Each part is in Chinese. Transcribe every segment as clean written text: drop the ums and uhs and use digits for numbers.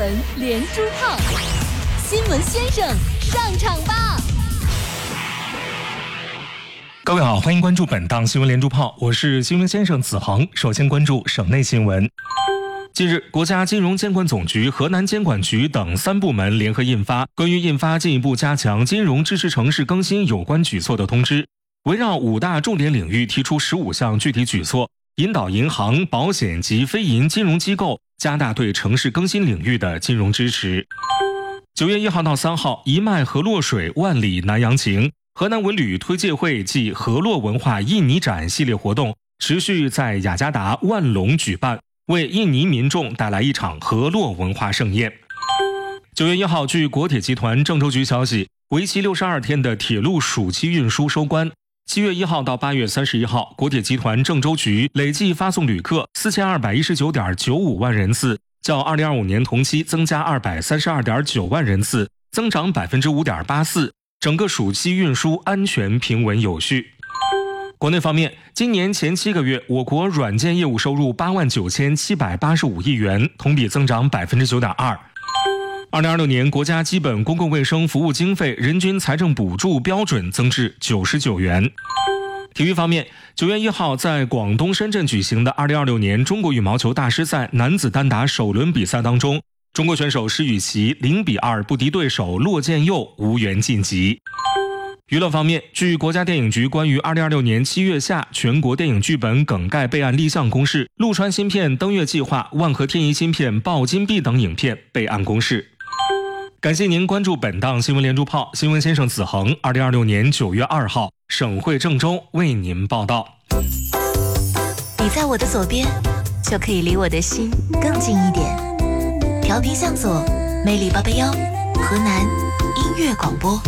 闻连珠炮，新闻先生上场吧！ 各位好，欢迎关注本档新闻连珠炮，我是新闻先生子恒。首先关注省内新闻。近日，国家金融监管总局、河南监管局等3部门联合印发关于印发进一步加强金融支持城市更新有关举措的通知，围绕5大重点领域提出15项具体举措，引导银行、保险及非银金融机构加大对城市更新领域的金融支持。9月1号到3号，一脉河洛水，万里南洋情河南文旅推介会暨河洛文化印尼展系列活动持续在雅加达万隆举办，为印尼民众带来一场河洛文化盛宴。9月1号，据国铁集团郑州局消息，为期62天的铁路暑期运输收官。7月1号到8月31号，国铁集团郑州局累计发送旅客4219.95万人次，较2025年同期增加232.9万人次，增长5.84%。整个暑期运输安全平稳有序。国内方面，今年前7个月，我国软件业务收入89785亿元，同比增长9.2%。2026年国家基本公共卫生服务经费人均财政补助标准增至99元。体育方面，9月1号在广东深圳举行的2026年中国羽毛球大师赛男子单打首轮比赛当中，中国选手施雨琦0-2不敌对手骆建佑，无缘晋级。娱乐方面，据国家电影局关于2026年7月下全国电影剧本梗概备案立项公示，陆川新片登月计划、万和天宜新片抱金币等影片备案公示。感谢您关注本档新闻连珠炮，新闻先生子恒2026年9月2号省会郑州为您报道。 你在我的左边，就可以离我的心更近一点。调频向左，魅力881，河南音乐广播。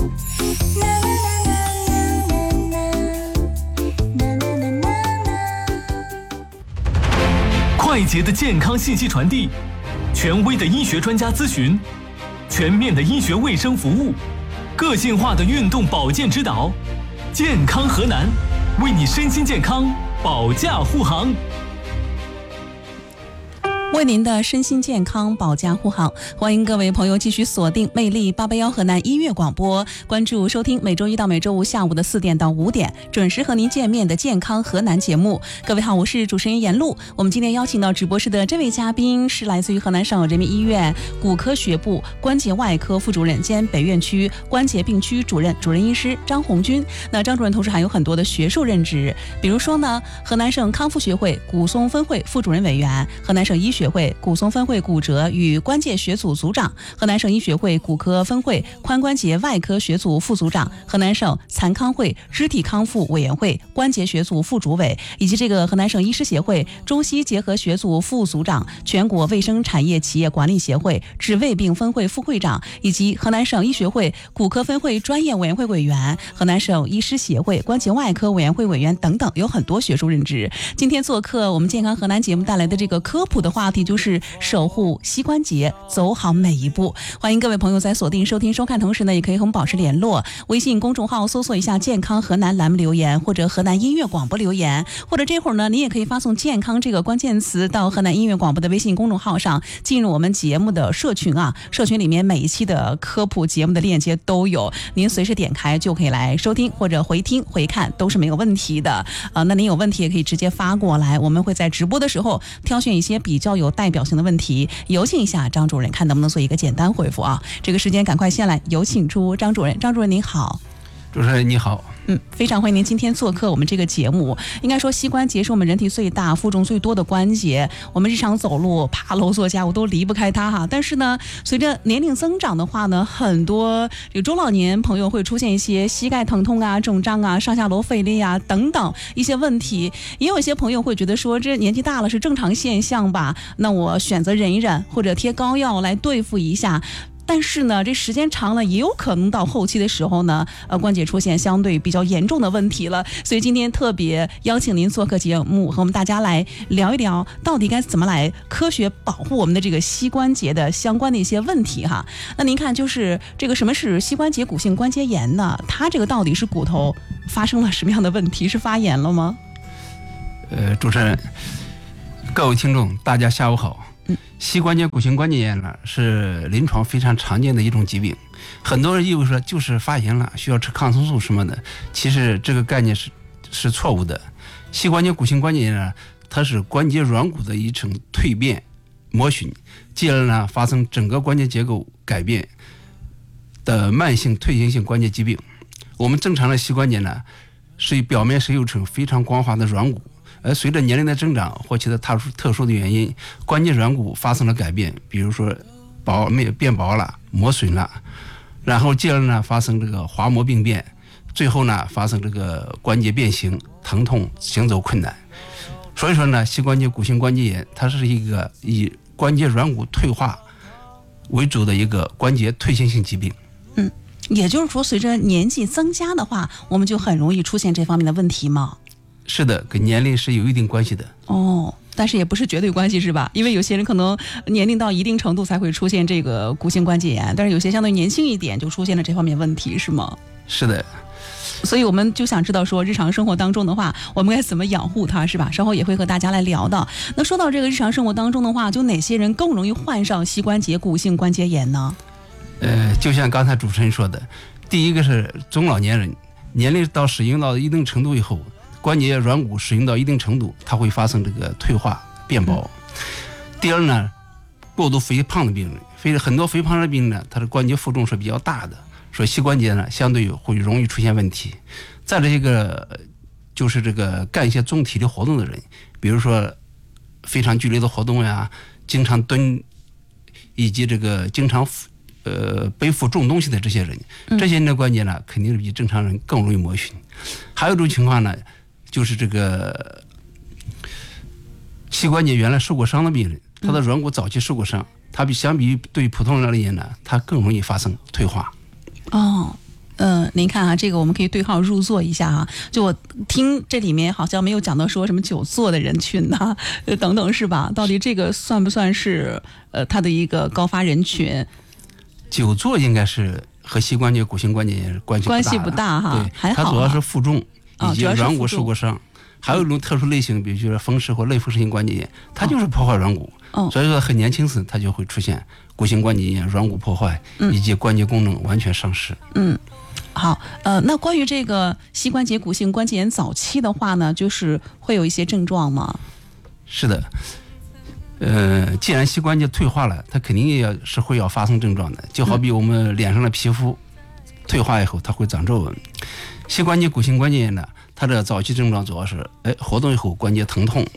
快捷的健康信息传递，权威的医学专家咨询，全面的医学卫生服务，个性化的运动保健指导，健康河南，为你身心健康保驾护航。 为您的身心健康保驾护航，欢迎各位朋友继续锁定魅力881河南音乐广播，关注收听每周一到每周五下午的4点到5点准时和您见面的健康河南节目。各位好，我是主持人严露。我们今天邀请到直播室的这位嘉宾是来自于河南省人民医院骨科学部关节外科副主任兼北院区关节病区主任医师张红军。那张主任同时还有很多的学术任职，比如说呢，河南省康复学会骨松分会副主任委员，河南省医学会骨松分会骨折与关节学组组长，河南省医学会骨科分会髋关节外科学组副组长，河南省残康会肢体康复委员会关节学组副主委，以及这个河南省医师协会中西结合学组副组长，全国卫生产业企业管理协会治胃病分会副会长，以及河南省医学会骨科分会专业委员会委员，河南省医师协会关节外科委员会委员等等，有很多学术任职。今天做客我们健康河南节目带来的这个科普的话题就是守护膝关节，走好每一步。欢迎各位朋友在锁定收听收看同时呢，也可以和我们保持联络，微信公众号搜索一下健康河南栏目留言，或者河南音乐广播留言，或者这会儿呢，你也可以发送健康这个关键词到河南音乐广播的微信公众号上，进入我们节目的社群啊，社群里面每一期的科普节目的链接都有，您随时点开就可以来收听或者回听回看，都是没有问题的。那您有问题也可以直接发过来，我们会在直播的时候挑选一些比较有代表性的问题，有请一下张主任，看能不能做一个简单回复啊。这个时间赶快先来有请出张主任。张主任您好。 主持人你好。 非常欢迎您今天做客我们这个节目。应该说膝关节是我们人体最大负重最多的关节，我们日常走路爬楼做家务都离不开它哈。但是呢，随着年龄增长的话呢，很多这个中老年朋友会出现一些膝盖疼痛啊、肿胀啊、上下楼费力啊等等一些问题。也有一些朋友会觉得说，这年纪大了是正常现象吧，那我选择忍一忍，或者贴膏药来对付一下。但是呢，这时间长了也有可能到后期的时候呢，关节出现相对比较严重的问题了。所以今天特别邀请您做客节目，和我们大家来聊一聊，到底该怎么来科学保护我们的这个膝关节的相关的一些问题哈。那您看，就是这个什么是膝关节骨性关节炎呢？它这个到底是骨头发生了什么样的问题？是发炎了吗？ 主持人，各位听众，大家下午好。 膝关节骨性关节炎呢是临床非常常见的一种疾病，很多人以为说就是发炎了，需要吃抗生素什么的，其实这个概念是错误的。膝关节骨性关节炎呢，它是关节软骨的一层蜕变、磨损，继而呢发生整个关节结构改变的慢性退行性关节疾病。我们正常的膝关节呢，是表面是有层非常光滑的软骨，而随着年龄的增长或其他特殊的原因，关节软骨发生了改变，比如说变薄了、磨损了，然后继而呢发生这个滑膜病变，最后呢发生这个关节变形、疼痛、行走困难。所以说呢，膝关节骨性关节炎它是一个以关节软骨退化为主的一个关节退行性疾病。 也就是说，随着年纪增加的话，我们就很容易出现这方面的问题吗？ 是的，跟年龄是有一定关系的。 但是也不是绝对关系是吧？因为有些人可能年龄到一定程度才会出现这个骨性关节炎，但是有些相对年轻一点就出现了这方面问题，是吗？ 是的。 所以我们就想知道说，日常生活当中的话，我们该怎么养护它，是吧？稍后也会和大家来聊的。那说到这个日常生活当中的话，就哪些人更容易患上膝关节骨性关节炎呢？ 就像刚才主持人说的，第一个是中老年人，年龄到使用到一定程度以后，关节软骨使用到一定程度，它会发生这个退化变薄。第二呢，过度肥胖的病人，很多肥胖的病人呢，他的关节负重是比较大的，所以膝关节呢相对会容易出现问题。再来一个就是这个干一些重体力活动的人，比如说非常剧烈的活动呀，经常蹲，以及这个经常背负重东西的这些人，这些人的关节呢肯定是比正常人更容易磨损。还有一种情况呢，就是这个膝关节原来受过伤的病人，他的软骨早期受过伤，他相比于对普通人而言呢，他更容易发生退化。 您看啊，这个我们可以对号入座一下啊。就我听这里面好像没有讲到说什么久坐的人群呐，等等，是吧？到底这个算不算是它的一个高发人群？ 久坐应该是和膝关节骨性关节炎关系不大哈， 对， 还好。 它主要是负重以及软骨受过伤。还有一种特殊类型，比如说风湿或类风湿性关节炎，它就是破坏软骨，所以说很年轻时它就会出现骨性关节炎、软骨破坏以及关节功能完全丧失。 好，那关于这个膝关节骨性关节炎早期的话呢，就是会有一些症状吗？ 是的，既然膝关节退化了，它肯定会发生症状的，就好比我们脸上的皮肤退化以后，它会长皱纹。膝关节骨性关节炎呢，它的早期症状主要是活动以后关节疼痛，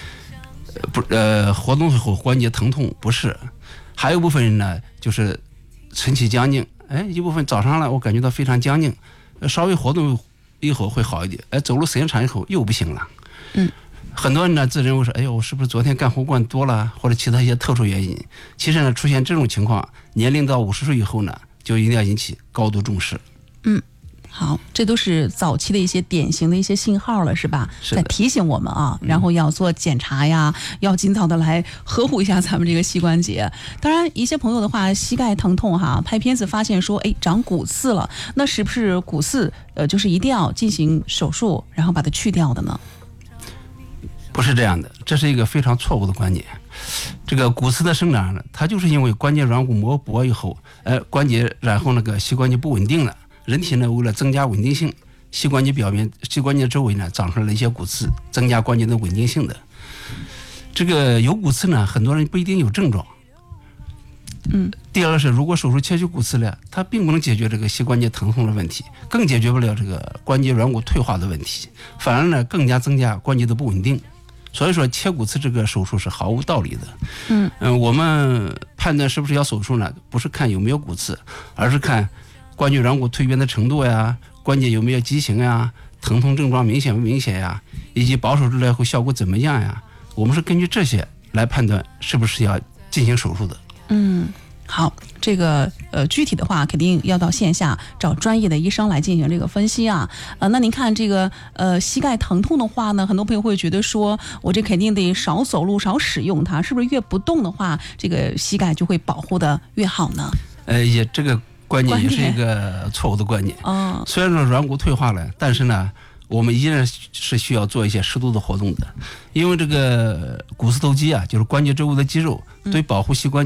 活动以后关节疼痛不适，还有一部分人呢就是晨起僵硬，一部分早上了我感觉到非常僵硬，稍微活动以后会好一点，走路时间长以后又不行了。很多人呢自认为说，我是不是昨天干活干多了，或者其他一些特殊原因。其实呢，出现这种情况，年龄到50岁以后呢，就一定要引起高度重视。 好，这都是早期的一些典型的一些信号了，是吧？在提醒我们啊，然后要做检查呀，要尽早的来呵护一下咱们这个膝关节。当然，一些朋友的话，膝盖疼痛哈，拍片子发现说，长骨刺了，那是不是骨刺就是一定要进行手术，然后把它去掉的呢？ 不是这样的，这是一个非常错误的观点。这个骨刺的生长呢，它就是因为关节软骨磨薄以后，然后那个膝关节不稳定了。人体呢，为了增加稳定性，膝关节周围呢长出来了一些骨刺，增加关节的稳定性的。这个有骨刺呢，很多人不一定有症状。第二是，如果手术切去骨刺了，它并不能解决这个膝关节疼痛的问题，更解决不了这个关节软骨退化的问题，反而呢更加增加关节的不稳定。所以说，切骨刺这个手术是毫无道理的。我们判断是不是要手术呢，不是看有没有骨刺，而是看关节软骨蜕变的程度呀，关节有没有畸形呀，疼痛症状明显不明显呀，以及保守治疗后效果怎么样呀，我们是根据这些来判断是不是要进行手术的。 好，这个具体的话肯定要到线下找专业的医生来进行这个分析啊。那您看这个膝盖疼痛的话呢，很多朋友会觉得说，我这肯定得少走路少使用它，是不是越不动的话，这个膝盖就会保护的越好呢？ 也这个观念也是一个错误的观念。虽然说软骨退化了，但是呢， 我们依然是需要做一些适度的活动的，因为这个股四头肌啊，就是关节周围的肌肉，对保护膝关节